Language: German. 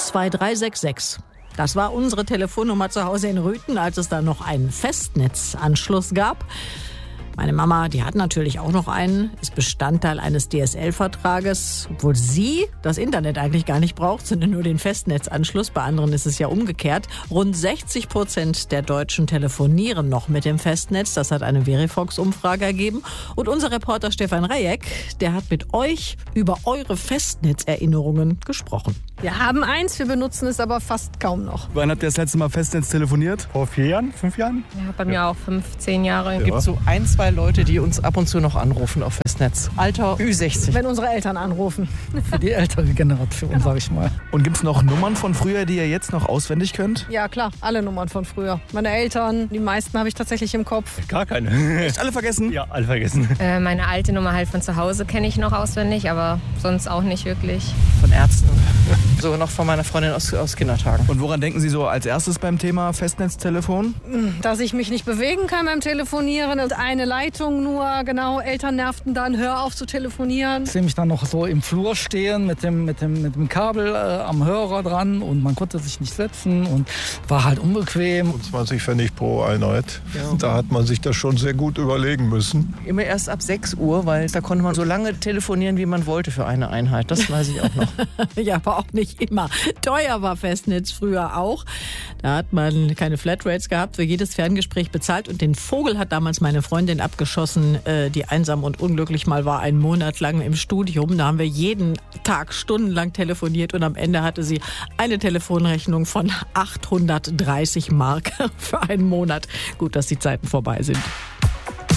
2366. Das war unsere Telefonnummer zu Hause in Rüthen, als es da noch einen Festnetzanschluss gab. Meine Mama, die hat natürlich auch noch einen, ist Bestandteil eines DSL-Vertrages, obwohl sie das Internet eigentlich gar nicht braucht, sondern nur den Festnetzanschluss. Bei anderen ist es ja umgekehrt. Rund 60% der Deutschen telefonieren noch mit dem Festnetz. Das hat eine Verifox-Umfrage ergeben. Und unser Reporter Stefan Rejek, der hat mit euch über eure Festnetzerinnerungen gesprochen. Wir haben eins, wir benutzen es aber fast kaum noch. Wann habt ihr das letzte Mal Festnetz telefoniert? Vor 4 Jahren, 5 Jahren? Ja, bei mir auch 15 Jahre. Es gibt so 1, 2 Leute, die uns ab und zu noch anrufen auf Festnetz. Alter Ü60. Wenn unsere Eltern anrufen. Für die ältere Generation, sag ich mal. Und gibt's noch Nummern von früher, die ihr jetzt noch auswendig könnt? Ja klar, alle Nummern von früher. Meine Eltern, die meisten habe ich tatsächlich im Kopf. Gar keine. Echt alle vergessen? Ja, alle vergessen. Meine alte Nummer halt von zu Hause kenne ich noch auswendig, aber sonst auch nicht wirklich. Von Ärzten. Sogar noch von meiner Freundin aus Kindertagen. Und woran denken Sie so als erstes beim Thema Festnetztelefon? Dass ich mich nicht bewegen kann beim Telefonieren und eine Leitung nur, genau, Eltern nervten dann, hör auf zu telefonieren. Ich sehe mich dann noch so im Flur stehen mit dem Kabel am Hörer dran und man konnte sich nicht setzen und war halt unbequem. 20 Pfennig pro Einheit. Ja. Da hat man sich das schon sehr gut überlegen müssen. Immer erst ab 6 Uhr, weil da konnte man so lange telefonieren, wie man wollte für eine Einheit. Das weiß ich auch noch. Ja, aber auch nicht immer. Teuer war Festnetz früher auch. Da hat man keine Flatrates gehabt, für jedes Ferngespräch bezahlt. Und den Vogel hat damals meine Freundin abgeschossen, die einsam und unglücklich mal war, einen Monat lang im Studium. Da haben wir jeden Tag stundenlang telefoniert und am Ende hatte sie eine Telefonrechnung von 830 Mark für einen Monat. Gut, dass die Zeiten vorbei sind.